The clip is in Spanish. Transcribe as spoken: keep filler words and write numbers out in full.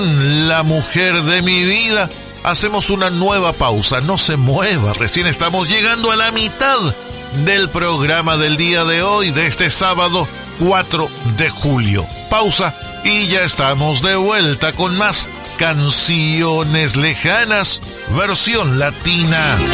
La mujer de mi vida. Hacemos una nueva pausa, no se mueva, recién estamos llegando a la mitad del programa del día de hoy, de este sábado cuatro de julio. Pausa y ya estamos de vuelta con más canciones lejanas, versión latina.